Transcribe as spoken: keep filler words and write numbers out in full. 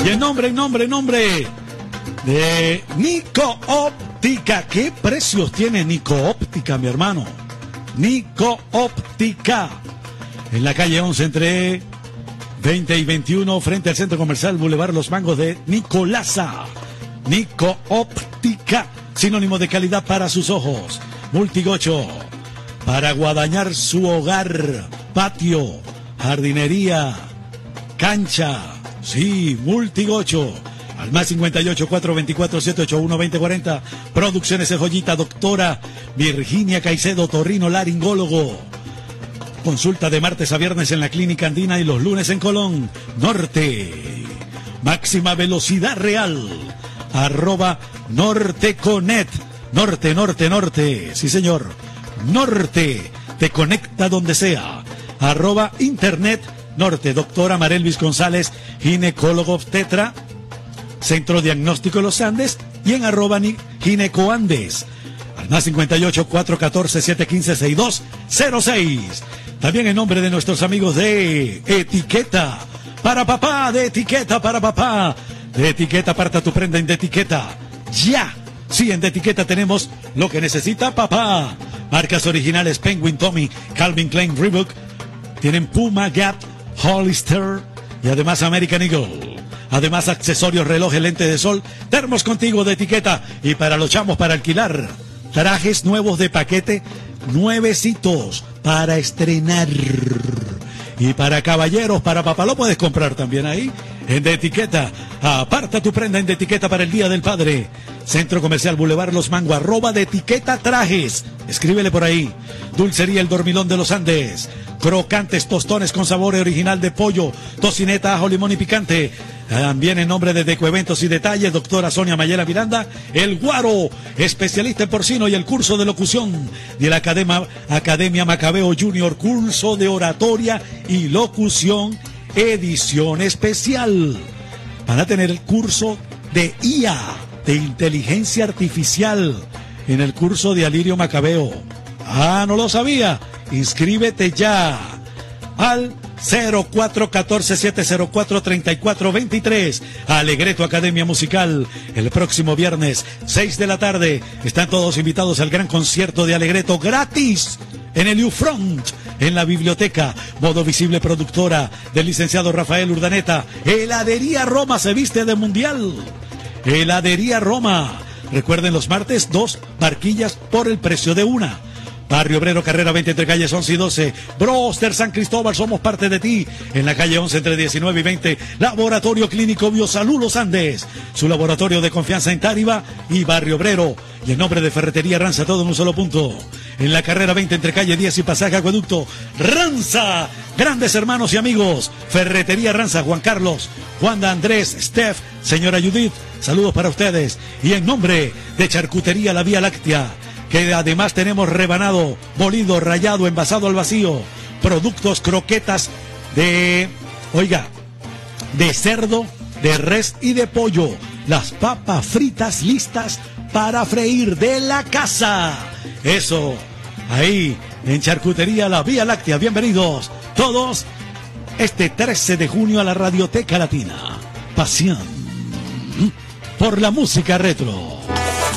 Y en nombre, en nombre, en nombre de Nico Óptica. ¿Qué precios tiene Nico Óptica, mi hermano? Nico Óptica. En la calle once entre veinte y veintiuno, frente al Centro Comercial Boulevard Los Mangos de Nicolasa. Nico Óptica, sinónimo de calidad para sus ojos. Multigocho, para guadañar su hogar, patio, jardinería, cancha. Sí, Multigocho. Al más cincuenta y ocho, cuatrocientos veinticuatro, setecientos ochenta y uno, veinte cuarenta. Producciones de Joyita, doctora Virginia Caicedo, torrino laringólogo. Consulta de martes a viernes en la Clínica Andina y los lunes en Colón Norte. Máxima velocidad real. Arroba Norteconet. Norte, norte, norte. Sí, señor. Norte. Te conecta donde sea. Arroba Internet Norte. Doctora Marelvis González, ginecólogo obstetra. Centro Diagnóstico Los Andes. Y en arroba Ginecoandes. Al más cincuenta y ocho, cuatrocientos catorce, setecientos quince, sesenta y dos cero seis. También en nombre de nuestros amigos de Etiqueta para Papá, de Etiqueta para Papá, de Etiqueta, aparta tu prenda en De Etiqueta, ya. Sí, en De Etiqueta tenemos lo que necesita papá. Marcas originales Penguin, Tommy, Calvin Klein, Reebok. Tienen Puma, Gap, Hollister y además American Eagle. Además accesorios, relojes, lentes de sol, termos contigo de Etiqueta. Y para los chamos, para alquilar, trajes nuevos de paquete, nuevecitos para estrenar. Y para caballeros, para papá, lo puedes comprar también ahí en De Etiqueta. Aparta tu prenda en De Etiqueta para el Día del Padre. Centro Comercial Boulevard Los Mango, arroba De Etiqueta Trajes. Escríbele por ahí. Dulcería El Dormilón de los Andes. Crocantes tostones con sabor original de pollo, tocineta, ajo, limón y picante. También en nombre de Deco Eventos y Detalles, doctora Sonia Mayela Miranda, El Guaro, especialista en porcino y el curso de locución de la Academia, Academia Macabeo Junior, curso de oratoria y locución, edición especial. Van a tener el curso de I A, de inteligencia artificial, en el curso de Alirio Macabeo. Ah, ¿no lo sabía? Inscríbete ya al cero cuatro uno cuatro, siete cero cuatro, tres cuatro dos tres. Alegreto Academia Musical. El próximo viernes, seis de la tarde. Están todos invitados al gran concierto de Alegreto gratis en el U-Front, en la biblioteca. Modo Visible, productora del licenciado Rafael Urdaneta. Heladería Roma se viste de mundial. Heladería Roma. Recuerden, los martes, dos barquillas por el precio de una. Barrio Obrero, carrera veinte entre calles once y doce. Broster San Cristóbal, somos parte de ti. En la calle once entre diecinueve y veinte. Laboratorio Clínico Biosalud Los Andes. Su laboratorio de confianza en Táriba y Barrio Obrero. Y en nombre de Ferretería Ranza, todo en un solo punto. En la carrera veinte entre calle diez y pasaje Acueducto. Ranza. Grandes hermanos y amigos. Ferretería Ranza, Juan Carlos, Juan de Andrés, Steph, señora Judith. Saludos para ustedes. Y en nombre de Charcutería La Vía Láctea, que además tenemos rebanado, molido, rallado, envasado al vacío, productos, croquetas de, oiga, de cerdo, de res y de pollo, las papas fritas listas para freír de la casa. Eso, ahí, en Charcutería La Vía Láctea. Bienvenidos todos este trece de junio a la Radioteca Latina. Pasión por la música retro.